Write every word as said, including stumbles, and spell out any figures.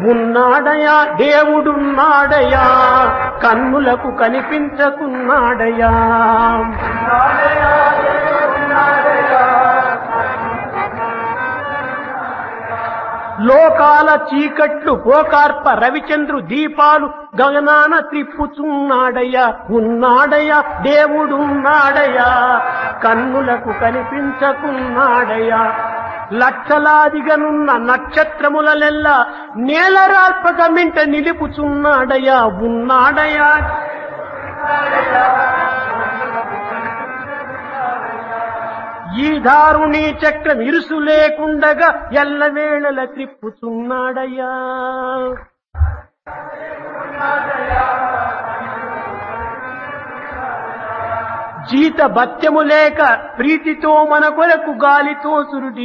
ఉన్నాడయా దేవుడున్నాడయా కన్నులకు కనిపించకున్నాడయా. లోకాల చీకట్లు పోకార్ప రవిచంద్రు దీపాలు గగనాన త్రిప్పుచున్నాడయ్యా. ఉన్నాడయ్యా దేవుడున్నాడయ్యా కన్నులకు కనిపించకున్నాడయ్యా. లక్షలాదిగనున్న నక్షత్రములలెల్లా నేలరాల్పక మింట నిలుపుచున్నాడయ్యా. ఉన్నాడయ్యా ఈ దారుణీ చక్రం ఇరుసు లేకుండగా ఎల్లవేళల త్రిప్పుచున్నాడయ్యా. జీత భత్యము లేక ప్రీతితో మన కొరకు గాలితో సురుడి